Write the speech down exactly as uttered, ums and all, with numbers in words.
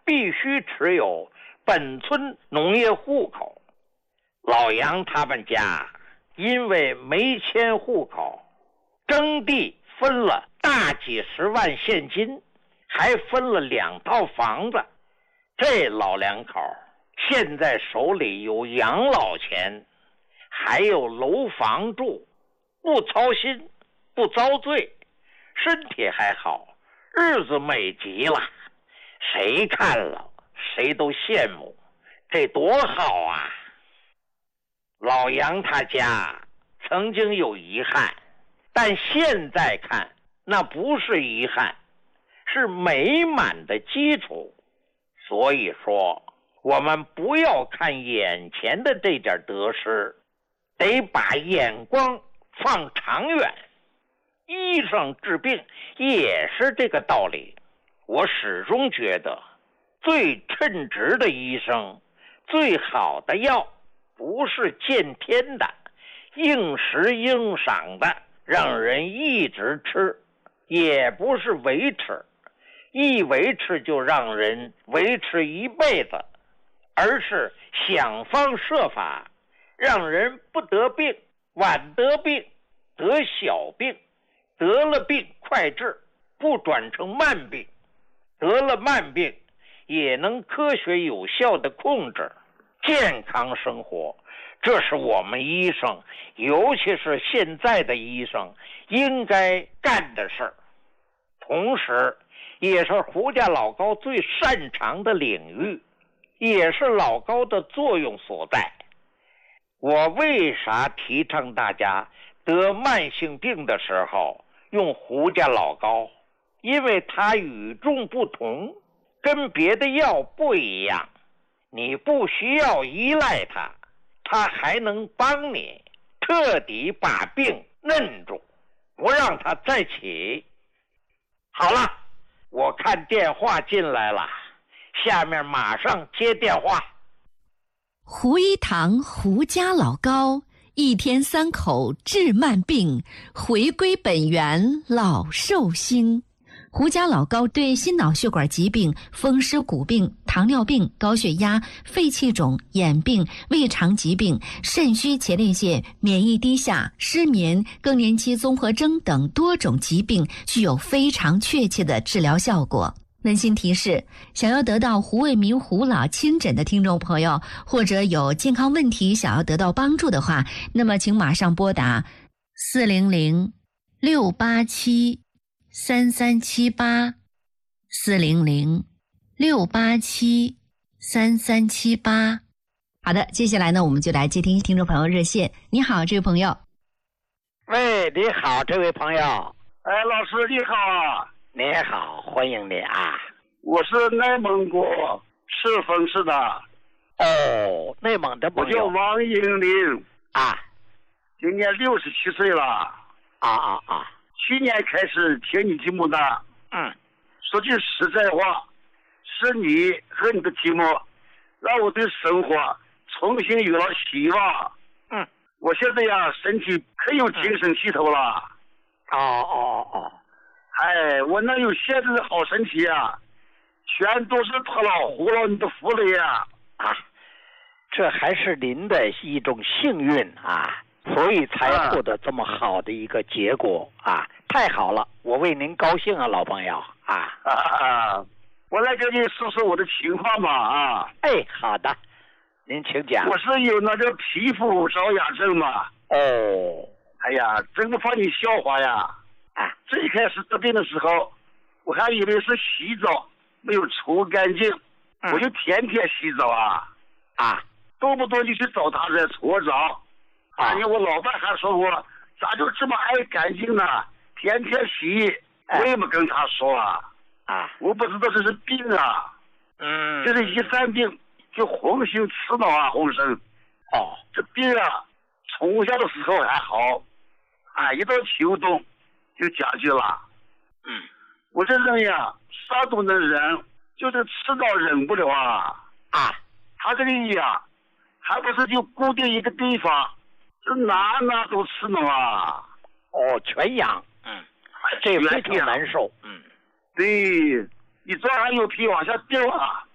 必须持有本村农业户口。老杨他们家因为没迁户口，征地分了大几十万现金，还分了两套房子。这老两口现在手里有养老钱，还有楼房住，不操心，不遭罪，身体还好，日子美极了。谁看了谁都羡慕，这多好啊！老杨他家曾经有遗憾，但现在看那不是遗憾，是美满的基础。所以说我们不要看眼前的这点得失，得把眼光放长远。医生治病也是这个道理。我始终觉得最称职的医生，最好的药不是见天的应时应赏的让人一直吃，也不是维持，一维持就让人维持一辈子，而是想方设法让人不得病，晚得病，得小病，得了病快治，不转成慢病，得了慢病也能科学有效的控制。健康生活，这是我们医生，尤其是现在的医生应该干的事儿，同时也是胡家老高最擅长的领域，也是老高的作用所在。我为啥提倡大家得慢性病的时候用胡家老高？因为它与众不同，跟别的药不一样，你不需要依赖它，它还能帮你彻底把病摁住，不让它再起。好了，我看电话进来了，下面马上接电话。 胡一堂胡家老高，一天三口治慢病，回归本源老寿星。胡家老高对心脑血管疾病、风湿骨病、糖尿病、高血压、肺气肿、眼病、胃肠疾病、肾虚前列腺、免疫低下、失眠、更年期综合征等多种疾病具有非常确切的治疗效果。温馨提示，想要得到胡卫民胡老亲诊的听众朋友，或者有健康问题想要得到帮助的话，那么请马上拨打四零零六八七三三七八，四零零六八七三三七八。好的，接下来呢，我们就来接听听众朋友热线。你好，这位朋友。 喂，你好，这位朋友。 哎，老师你好。 你好，欢迎你啊！ 我是内蒙古赤峰市的。 哦，内蒙的朋友。 我叫王英林啊， 今年六十七岁了。 啊啊啊！ 去年开始听你节目的。 嗯。 说句实在话，是你和你的节目，让我对生活重新有了希望。 嗯。 我现在呀，身体可有精神气头了。 哦哦哦。 哎，我能有现在的好身体啊，全都是托老胡老你的福利啊！ 啊，这还是您的一种幸运啊，所以才获得这么好的一个结果啊！太好了，我为您高兴啊，老朋友啊！ 啊啊！我来跟你说说我的情况吧啊！ 哎，好的，您请讲。 我是有那个皮肤着痒症嘛。 哦。 哎呀，真不怕你笑话呀！ 啊， 最开始得病的时候，我还以为是洗澡没有除干净， 嗯、 我就天天洗澡啊， 啊， 动不动就去找他来搓澡。 啊， 因为我老伴还说我咋就这么爱干净呢？天天洗， 哎、 我也没跟他说啊。 啊， 我不知道这是病啊。 嗯， 就是一犯病就红心刺挠啊，红生。 哦， 这病啊，从小的时候还好，啊，一到秋冬就加剧了。 嗯， 我这人呀，啥都能忍，就是吃到忍不了啊。 啊， 他这个呀，还不是就固定一个地方，这哪哪都吃呢啊。 哦，全痒。嗯，这非常难受。嗯， 对，你这还有皮往下掉啊。